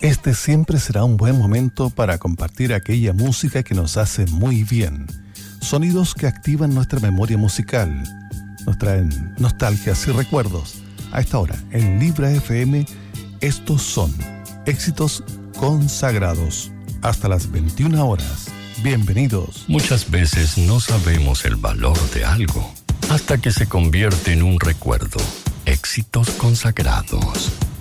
Este siempre será un buen momento para compartir aquella música que nos hace muy bien. Sonidos que activan nuestra memoria musical, nos traen nostalgias y recuerdos. A esta hora, en Libra FM, estos son éxitos consagrados. Hasta las 21 horas. Bienvenidos. Muchas veces no sabemos el valor de algo hasta que se convierte en un recuerdo. Éxitos consagrados.